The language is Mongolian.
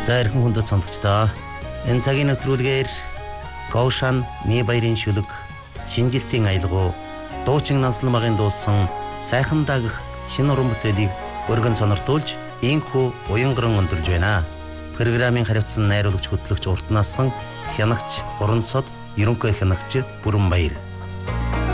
За эрхэм хүндэт сонсогчдоо энэ цагийн нэвтрүүлгээр Говшан Небаярын шүлэг шинжилтийн аялгау дуучин Нансалмагын дуусан сайхан дагах шинэ уран бүтээлийг өргөн сониртуулж инхүү уянган өндөрлж байна. Программын хариуцсан найруулагч хөтлөгч Уртнасан хянагч Уранцод ерөнхий хянагч Бүрэнбаяр.